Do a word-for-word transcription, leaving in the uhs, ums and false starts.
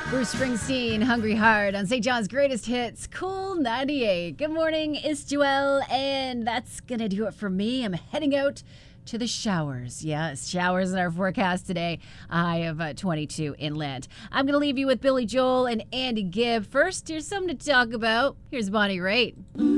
Bruce Springsteen, Hungry Heart on Saint John's Greatest Hits, Cool ninety-eight. Good morning, it's Joelle, and that's going to do it for me. I'm heading out to the showers. Yes, showers in our forecast today. A high of uh, twenty-two inland. I'm going to leave you with Billy Joel and Andy Gibb. First, here's something to talk about. Here's Bonnie Raitt.